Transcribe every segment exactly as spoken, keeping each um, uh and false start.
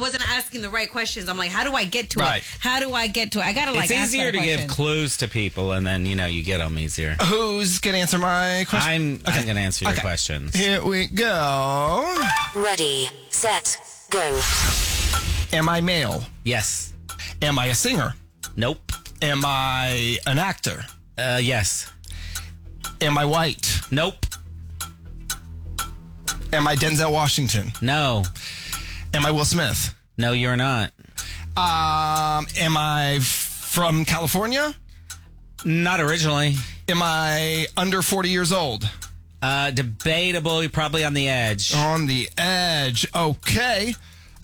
wasn't asking the right questions. I'm like, how do I get to Right. it? How do I get to it? I gotta like. It's ask easier better to give questions. clues to people, and then you know you get them easier. Who's going to answer my question? I'm I'm going to answer your Okay. questions. Here we go. Ready, set, go. Am I male? Yes. Am I a singer? Nope. Am I an actor? Uh, yes. Am I white? Nope. Am I Denzel Washington? No. Am I Will Smith? No, you're not. Um, am I from California? Not originally. Am I under forty years old? Uh, debatable. You're probably on the edge. On the edge. Okay.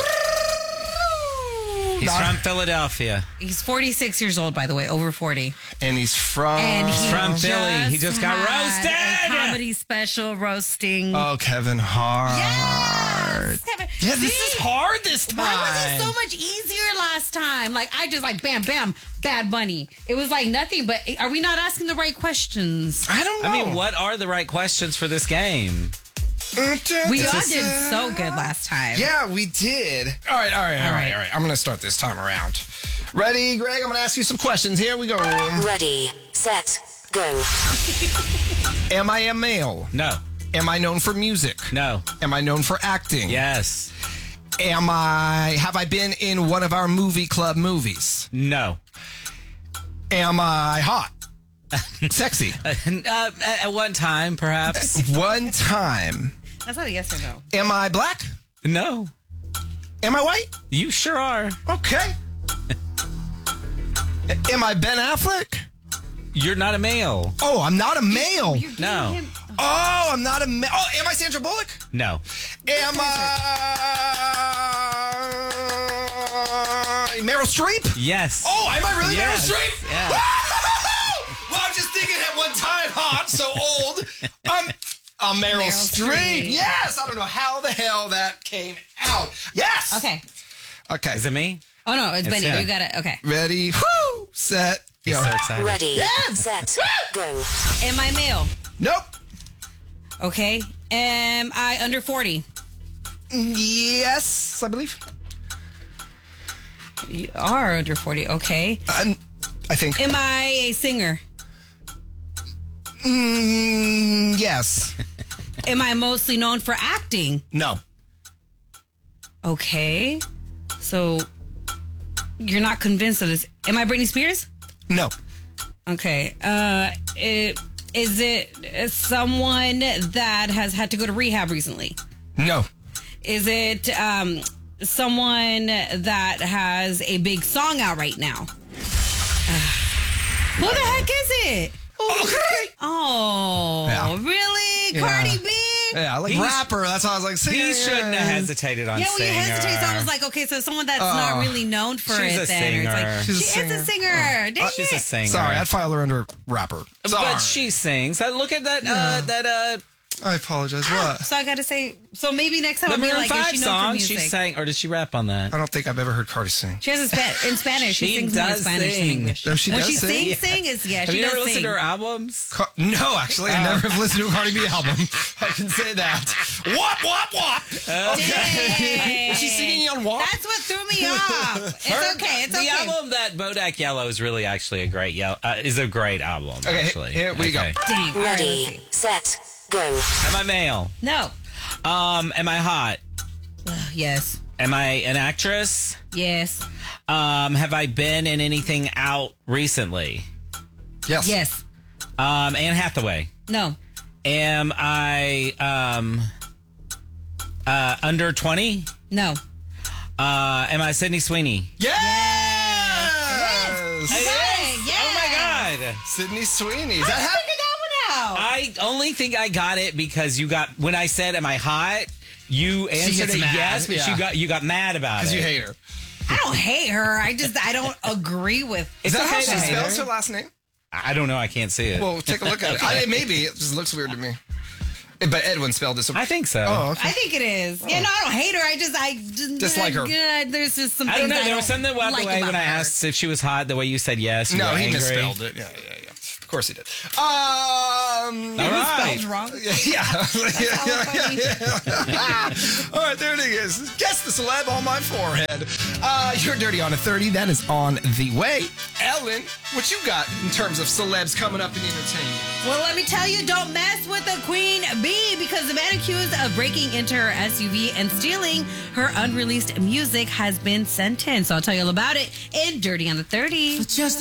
He's Not- from Philadelphia. He's forty-six years old, by the way, over forty. And he's from... And he from Philly. He just got had roasted. A comedy special roasting. Oh, Kevin Hart. Yes! Kevin- Yeah, this See? is hard this time. Why was it so much easier last time? Like, I just like, bam, bam, Bad Bunny. It was like nothing, but are we not asking the right questions? I don't know. I mean, what are the right questions for this game? We It's all just, did uh, so good last time. Yeah, we did. All right, all right, all right, right. all right. I'm going to start this time around. Ready, Greg? I'm going to ask you some questions. Here we go. Ready, set, go. Am I a male? No. Am I known for music? No. Am I known for acting? Yes. Am I, have I been in one of our movie club movies? No. Am I hot? Sexy? Uh, uh, at one time, perhaps. One time. That's not a yes or no. Am I black? No. Am I white? You sure are. Okay. Am I Ben Affleck? You're not a male. Oh, I'm not a male. No. Oh, I'm not a male. Oh, am I Sandra Bullock? No. Am I Meryl Streep? Yes. Oh, am I really Yes. Meryl Streep? Yeah. Well, I'm just thinking at one time, hot, so old. Um, I'm Meryl, Meryl Streep. Streep. Yes, I don't know how the hell that came out. Yes. Okay. Okay. Is it me? Oh, no, it's, It's Benny. him. You got it. Okay. Ready? Whoo! Set. He's Go. so excited. Ready, set, go. Am I male? Nope. Okay. Am I under forty? Yes, I believe. You are under forty. Okay. Um, I think. Am I a singer? Mm, yes. Am I mostly known for acting? No. Okay. So you're not convinced of this. Am I Britney Spears? No. Okay. Uh, it, is it someone that has had to go to rehab recently? No. Is it um, someone that has a big song out right now? Who the heck is it? Okay. Oh, Yeah. really? Yeah. Cardi B? Yeah, I like He's- rapper. That's why I was like, singing. He shouldn't have hesitated on Yeah, well, you singer. hesitate. So I was like, okay, so someone that's Oh. not really known for She's it a then. Or it's singer. like, She's a she is singer. a singer. Dang She's a it. singer. Sorry, I'd file her under rapper. Sorry. But she sings. Uh, Look at that. Uh, that. Uh, I apologize. What? So I got to say, so maybe next time the I'll be Maroon like, is Five she known for song. music? She sang, or did she rap on that? I don't think I've ever heard Cardi sing. She has a Spa- in Spanish. She, She sings more in does Spanish sing. than English. No, she when does she sing? sings, sing is yeah. Have she you does never listened sing. to her albums? Car- no, actually, I never have listened to a Cardi B album. I can say that. Wop, wop, wop. Dang. Is she singing on WAP? That's what threw me off. It's Her- okay. It's the okay. album that Bodak Yellow is really actually a great yellow. Uh, is a great album. Okay, actually. here we go. Dang. All right, let's Ready, see. set, go. Am I male? No. Um, am I hot? Yes. Am I an actress? Yes. Um, have I been in anything out recently? Yes. Yes. Um, Anne Hathaway. No. Am I um uh under twenty? No. Uh, am I Sydney Sweeney? Yes. Yes. Yeah. Oh my God! Sydney Sweeney. Is I that hap- figured that one out. I only think I got it because you got when I said, "Am I hot?" You answered gets it mad, yes, but yeah. you got you got mad about it Because you hate her. I don't hate her. I just I don't agree with. Is that okay how to she hate spells her. her last name? I don't know. I can't see it. Well, take a look at it. I, maybe. It just looks weird to me. But Edwin spelled this. I think so. Oh, okay. I think it is. Yeah, no, I don't hate her. I just I just Dislike her. Yeah, there's just some. I don't things know. I There was something about like the way about when I her. asked if she was hot, the way you said yes. You No, were he angry. misspelled it. Yeah, yeah, yeah. Of course he did. Um, All right. Spelled wrong. yeah. all yeah. All right, there it is. Guess the celeb on my forehead. Uh, you're dirty on a thirty. That is on the way. Ellen, what you got in terms of celebs coming up in entertainment? Well, let me tell you, don't mess with the queen bee because the man accused of breaking into her S U V and stealing her unreleased music has been sentenced. So I'll tell you all about it in Dirty on the thirty. Just